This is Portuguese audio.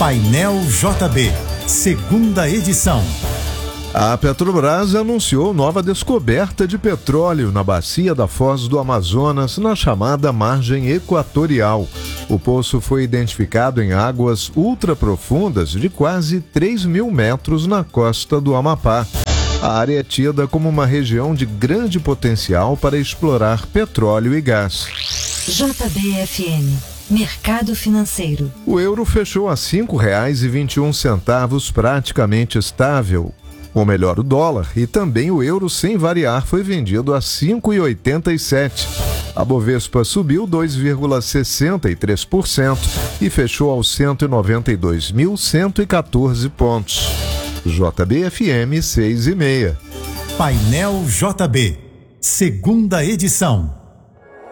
Painel JB, segunda edição. A Petrobras anunciou nova descoberta de petróleo na bacia da Foz do Amazonas, na chamada margem equatorial. O poço foi identificado em águas ultraprofundas de quase 3.000 metros na costa do Amapá. A área é tida como uma região de grande potencial para explorar petróleo e gás. JBFM, Mercado Financeiro. O euro fechou a R$ 5,21, praticamente estável. Ou melhor, o dólar, e também o euro sem variar foi vendido a R$ 5,87. A Bovespa subiu 2,63% e fechou aos 192.114 pontos. JBFM 6,5. Painel JB, segunda edição.